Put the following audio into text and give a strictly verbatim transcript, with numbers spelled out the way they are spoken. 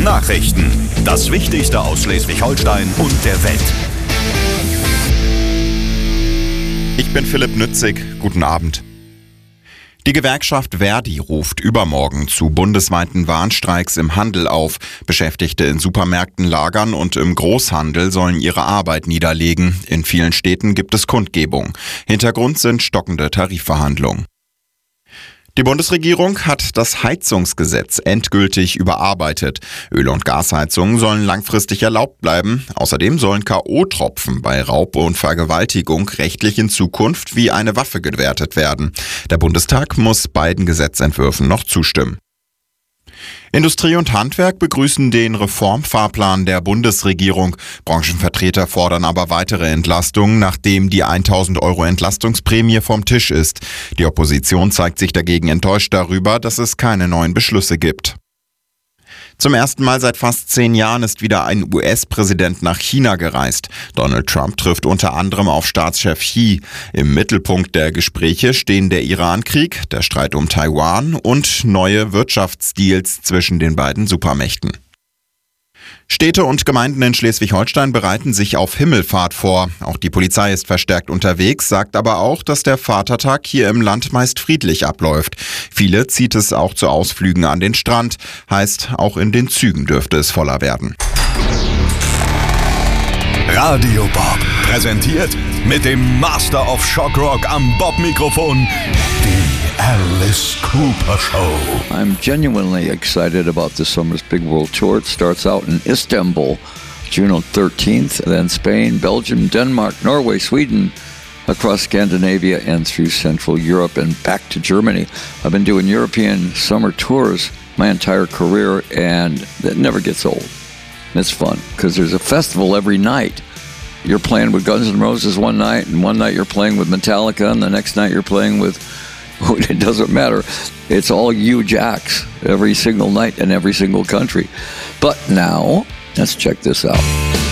Nachrichten. Das Wichtigste aus Schleswig-Holstein und der Welt. Ich bin Philipp Nützig. Guten Abend. Die Gewerkschaft Verdi ruft übermorgen zu bundesweiten Warnstreiks im Handel auf. Beschäftigte in Supermärkten, Lagern und im Großhandel sollen ihre Arbeit niederlegen. In vielen Städten gibt es Kundgebung. Hintergrund sind stockende Tarifverhandlungen. Die Bundesregierung hat das Heizungsgesetz endgültig überarbeitet. Öl- und Gasheizungen sollen langfristig erlaubt bleiben. Außerdem sollen K O-Tropfen bei Raub und Vergewaltigung rechtlich in Zukunft wie eine Waffe gewertet werden. Der Bundestag muss beiden Gesetzentwürfen noch zustimmen. Industrie und Handwerk begrüßen den Reformfahrplan der Bundesregierung. Branchenvertreter fordern aber weitere Entlastungen, nachdem die tausend Euro Entlastungsprämie vom Tisch ist. Die Opposition zeigt sich dagegen enttäuscht darüber, dass es keine neuen Beschlüsse gibt. Zum ersten Mal seit fast zehn Jahren ist wieder ein U S-Präsident nach China gereist. Donald Trump trifft unter anderem auf Staatschef Xi. Im Mittelpunkt der Gespräche stehen der Iran-Krieg, der Streit um Taiwan und neue Wirtschaftsdeals zwischen den beiden Supermächten. Städte und Gemeinden in Schleswig-Holstein bereiten sich auf Himmelfahrt vor. Auch die Polizei ist verstärkt unterwegs, sagt aber auch, dass der Vatertag hier im Land meist friedlich abläuft. Viele zieht es auch zu Ausflügen an den Strand. Heißt, auch in den Zügen dürfte es voller werden. Radio Bob präsentiert mit dem Master of Shock Rock am Bob-Mikrofon die Alice Cooper Show. I'm genuinely excited about this summer's big world tour. It starts out in Istanbul, June thirteenth, then Spain, Belgium, Denmark, Norway, Sweden, across Scandinavia and through Central Europe and back to Germany. I've been doing European summer tours my entire career, and that never gets old. It's fun because there's a festival every night. You're playing with Guns N' Roses one night, and one night you're playing with Metallica, and the next night you're playing with, it doesn't matter. It's all you jacks every single night in every single country. But now, let's check this out.